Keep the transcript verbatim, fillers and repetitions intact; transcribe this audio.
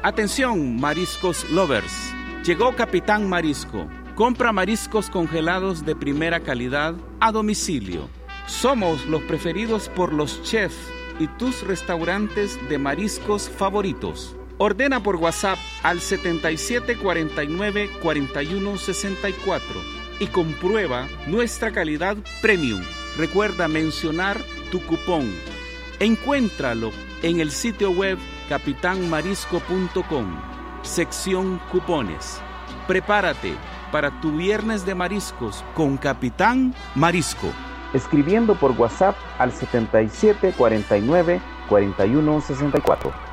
Atención, mariscos lovers. Llegó Capitán Marisco. Compra mariscos congelados de primera calidad a domicilio. Somos los preferidos por los chefs y tus restaurantes de mariscos favoritos. Ordena por WhatsApp al setenta y siete cuarenta y nueve cuarenta y uno sesenta y cuatro y comprueba nuestra calidad premium. Recuerda mencionar tu cupón. Encuéntralo en el sitio web capitán marisco punto com, sección cupones. Prepárate para tu viernes de mariscos con Capitán Marisco. Escribiendo por WhatsApp al setenta y siete cuarenta y nueve cuarenta y uno sesenta y cuatro.